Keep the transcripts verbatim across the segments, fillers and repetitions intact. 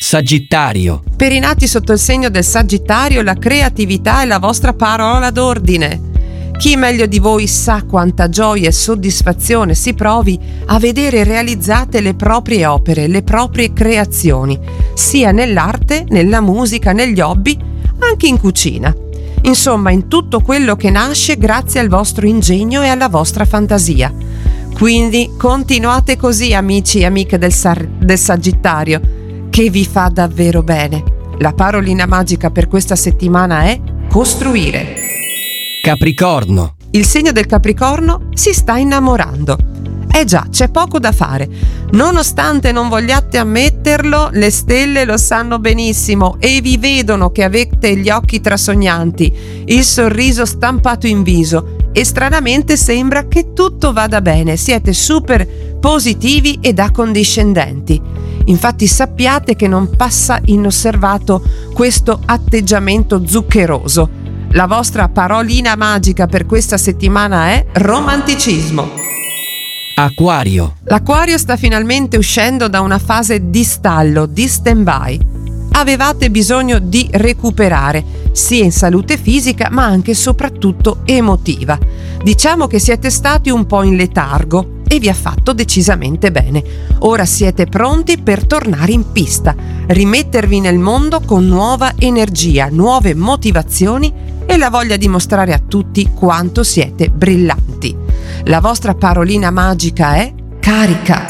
Sagittario. Per i nati sotto il segno del Sagittario, la creatività è la vostra parola d'ordine. Chi meglio di voi sa quanta gioia e soddisfazione si provi a vedere realizzate le proprie opere, le proprie creazioni, sia nell'arte, nella musica, negli hobby, anche in cucina. Insomma, in tutto quello che nasce grazie al vostro ingegno e alla vostra fantasia. Quindi continuate così, amici e amiche del, Sar- del Sagittario, che vi fa davvero bene. La parolina magica per questa settimana è costruire. Capricorno. Il segno del Capricorno si sta innamorando. Eh già, c'è poco da fare. Nonostante non vogliate ammetterlo, le stelle lo sanno benissimo e vi vedono che avete gli occhi trasognanti, il sorriso stampato in viso e stranamente sembra che tutto vada bene. Siete super positivi ed accondiscendenti. Infatti sappiate che non passa inosservato questo atteggiamento zuccheroso. La vostra parolina magica per questa settimana è romanticismo. Acquario. L'Acquario sta finalmente uscendo da una fase di stallo, di stand-by. Avevate bisogno di recuperare, sia in salute fisica ma anche e soprattutto emotiva. Diciamo che siete stati un po' in letargo e vi ha fatto decisamente bene. Ora siete pronti per tornare in pista, rimettervi nel mondo con nuova energia, nuove motivazioni e la voglia di mostrare a tutti quanto siete brillanti. La vostra parolina magica è carica.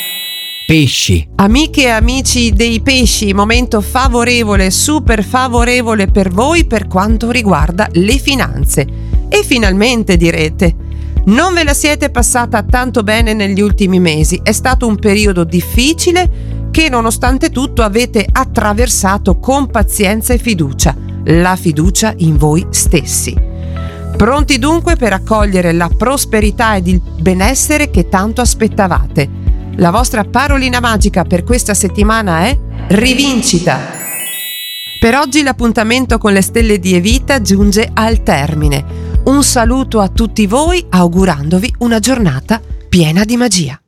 Pesci. Amiche e amici dei pesci, momento favorevole, super favorevole per voi per quanto riguarda le finanze. E finalmente direte, non ve la siete passata tanto bene negli ultimi mesi, è stato un periodo difficile che nonostante tutto avete attraversato con pazienza e fiducia, la fiducia in voi stessi. Pronti dunque per accogliere la prosperità ed il benessere che tanto aspettavate. La vostra parolina magica per questa settimana è rivincita. Per oggi l'appuntamento con le stelle di Evita giunge al termine. Un saluto a tutti voi augurandovi una giornata piena di magia.